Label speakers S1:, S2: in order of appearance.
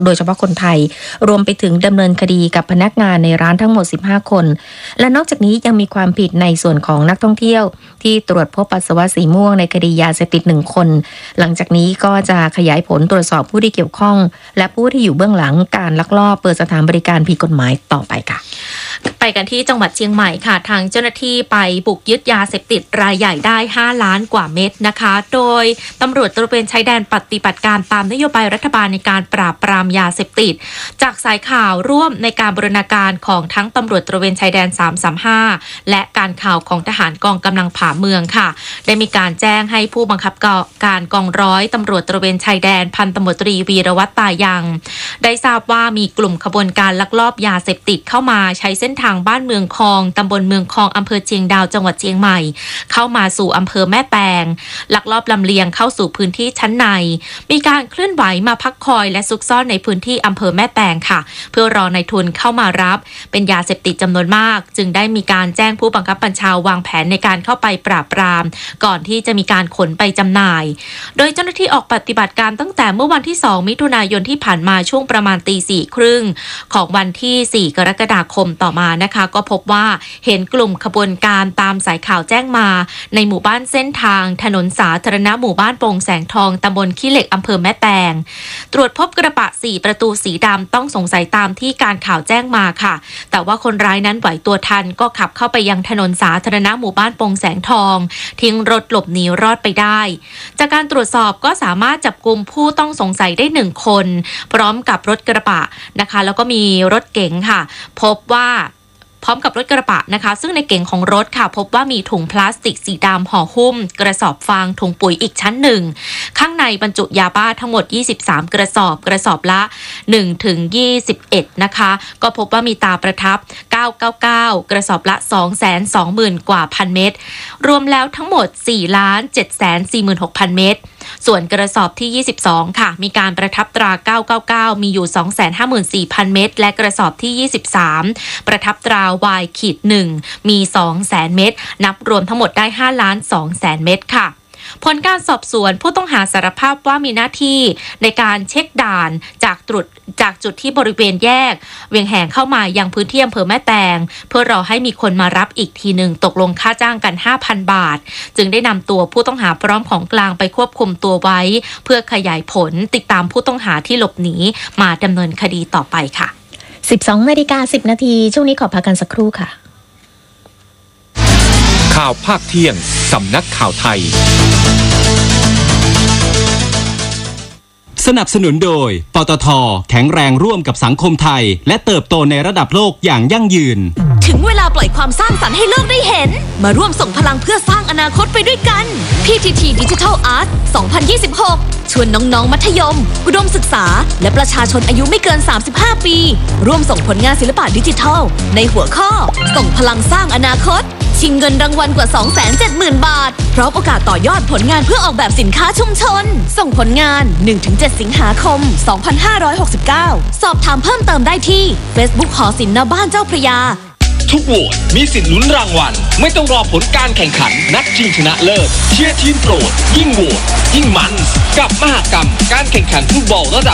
S1: โดยเฉพาะคนไทยรวมไปถึงดำเนินคดีกับพนักงานในร้านทั้งหมด15คนและนอกจากนี้ยังมีความผิดในส่วนของนักท่องเที่ยวที่ตรวจพบปัสสาวะสีม่วงในคดียาเสพติด1คนหลังจากนี้ก็จะขยายผลตรวจสอบผู้ที่เกี่ยวข้องและผู้ที่อยู่เบื้องหลังการลักลอบเปิดสถานบริการผิดกฎหมายต่อไปค่ะ
S2: ไปกันที่จังหวัดเชียงใหม่ค่ะทางเจ้าหน้าที่ไปบุกยึดยาเสพติดรายใหญ่ได้5ล้านกว่าเม็ดนะคะโดยตำรวจตระเวนชายแดนปฏิบัติการตามนโยบายรัฐบาลในการปราบปรามยาเสพติดจากสายข่าวร่วมในการบูรณาการของทั้งตำรวจตระเวนชายแดน335และการข่าวของทหารกองกำลังผ่าเมืองค่ะได้มีการแจ้งให้ผู้บังคับการกองร้อยตำรวจตระเวนชายแดนพันตำรวจตรีวีรวัฒน์ตายังได้ทราบว่ามีกลุ่มขบวนการลักลอบยาเสพติดเข้ามาใช้เส้นทางบ้านเมืองคองตำบลเมืองคองอำเภอเชียงดาวจังหวัดเชียงใหม่เข้ามาสู่อำเภอแม่แตงลักลอบลำเลียงเข้าสู่พื้นที่ชั้นในมีการเคลื่อนไหวมาพักคอยและซุกซ่อนในพื้นที่อำเภอแม่แตงค่ะเพื่อรอนายทุนเข้ามารับเป็นยาเสพติดจำนวนมากจึงได้มีการแจ้งผู้บังคับบัญชาวางแผนในการเข้าไปปราบปรามก่อนที่จะมีการขนไปจำหน่ายโดยเจ้าหน้าที่ออกปฏิบัติการตั้งแต่เมื่อวันที่2มิถุนายนที่ผ่านมาช่วงประมาณ 4:30 ของวันที่4กรกฎาคมต่อมานะคะก็พบว่าเห็นกลุ่มขบวนการตามสายข่าวแจ้งมาในหมู่บ้านเส้นทางถนนสาธารณะหมู่บ้านโป่งแสงทองตำบลขี้เหล็กอำเภอแม่แตงตรวจพบกระบะ4ประตูสีดำต้องสงสัยตามที่การข่าวแจ้งมาค่ะแต่ว่าคนร้ายนั้นไหวตัวทันก็ขับเข้าไปยังถนนสาธารณะหมู่บ้านโป่งแสงทองทิ้งรถหลบหนีรอดไปได้จากการตรวจสอบก็สามารถจับกุมผู้ต้องสงสัยได้1คนพร้อมกับรถกระบะนะคะแล้วก็มีรถเก๋งค่ะพบว่าพร้อมกับรถกระบะนะคะซึ่งในเก๋งของรถค่ะพบว่ามีถุงพลาสติกสีดำห่อหุ้มกระสอบฟางถุงปุ๋ยอีกชั้นหนึ่งข้างในบรรจุยาบ้าทั้งหมด23กระสอบละ1-21นะคะก็พบว่ามีตาประทับ999กระสอบละ 220,000 กว่าพันเม็ดรวมแล้วทั้งหมด 4,746,000 เม็ดส่วนกระสอบที่22ค่ะมีการประทับตรา999มีอยู่ 254,000 เม็ดและกระสอบที่23ประทับตรา Y-1 มี 200,000 เม็ดนับรวมทั้งหมดได้ 5,200,000 เม็ดค่ะผลการสอบสวนผู้ต้องหาสารภาพว่ามีหน้าที่ในการเช็คด่านจากจุดที่บริเวณแยกเวียงแหงเข้ามายังพื้นที่อำเภอแม่แตงเพื่อรอให้มีคนมารับอีกทีหนึ่งตกลงค่าจ้างกัน 5,000 บาทจึงได้นำตัวผู้ต้องหาพร้อมของกลางไปควบคุมตัวไว้เพื่อขยายผลติดตามผู้ต้องหาที่หลบหนีมาดำเนินคดีต่อไปค่ะ
S1: 12:10 น.ช่วงนี้ขอพักกันสักครู่ค่ะ
S3: ข่าวภาคเที่ยงสำนักข่าวไทย
S4: สนับสนุนโดยปตท.แข็งแรงร่วมกับสังคมไทยและเติบโตในระดับโลกอย่างยั่งยืน
S5: ถึงเวลาปล่อยความสร้างสรรค์ให้โลกได้เห็นมาร่วมส่งพลังเพื่อสร้างอนาคตไปด้วยกัน PTT Digital Art 2026 ชวนน้องๆมัธยมอุดมศึกษาและประชาชนอายุไม่เกิน35ปีร่วมส่งผลงานศิลปะดิจิทัลในหัวข้อส่งพลังสร้างอนาคตชิงเงินรางวัลกว่า 270,000 บาทพร้อมโอกาสต่อยอดผลงานเพื่อออกแบบสินค้าชุมชนส่งผลงาน 1-7 สิงหาคม 2569 สอบถามเพิ่มเติมได้ที่ Facebook หอศิลป์ณบ้านเจ้าพระยา
S6: ทุกโหวตมีสิทธิ์ลุ้นรางวัลไม่ต้องรอผลการแข่งขันนัดชิงชนะเลิศเชียร์ทีมโปรดยิ่งโหวตยิ่งมันกับมหกรรมการแข่งขันฟุตบอลระดับ